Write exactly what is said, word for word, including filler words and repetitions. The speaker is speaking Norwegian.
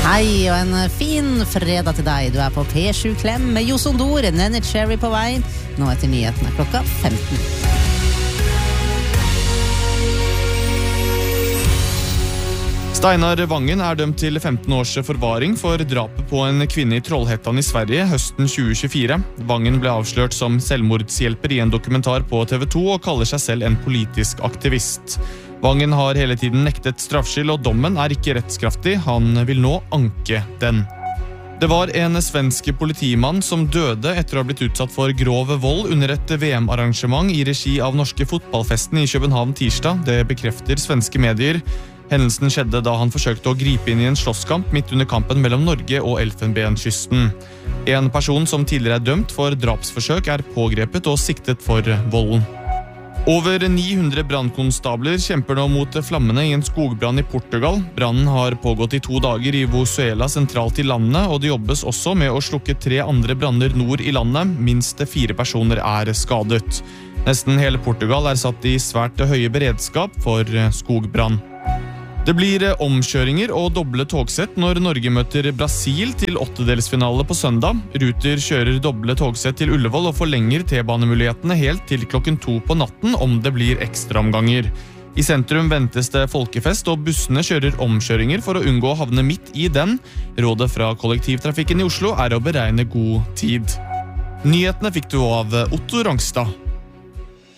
Hei og en fin fredag til deg. Du er på P sju Klem med Joson Dor, Nenny Cherry på vei. Nå etter nyhetene klokka femten. Steinar Vangen er dømt til femten års forvaring for drapet på en kvinne i Trollhättan i Sverige høsten tjue tjuefire. Vangen ble avslørt som selvmordshjelper i en dokumentar på T V to og kaller seg selv en politisk aktivist. Vangen har hele tiden nektet straffskyld, og dommen er ikke rettskraftig. Han vil nå anke den. Det var en svensk politimann som døde etter å ha blitt utsatt for grov vold under et V M-arrangement i regi av norske fotballfesten i København tirsdag. Det bekrefter svenske medier. Hendelsen skjedde da han forsøkte å gripe inn i en slåsskamp midt under kampen mellom Norge og Elfenbenskysten. En person som tidligere er dømt for drapsforsøk er pågrepet og siktet for volden. Over ni hundre brannkonstabler kjemper nå mot flammene i en skogbrann i Portugal. Brannen har pågått i to dager i Vosuela sentralt i landet, og det jobbes også med å slukke tre andre branner nord i landet. Minst fire personer er skadet. Nesten hele Portugal er satt i svært høye beredskap for skogbrann. Det blir omkjøringer og doble togsett når Norge møter Brasil til åttedelsfinale på søndag. Ruter kjører doble togsett til Ullevål og forlenger T-banemulighetene helt til klokken to på natten om det blir ekstraomganger. I sentrum ventes det folkefest, og bussene kjører omkjøringer for å unngå å havne midt i den. Rådet fra kollektivtrafikken i Oslo er å beregne god tid. Nyhetene fikk du av Otto Rangstad.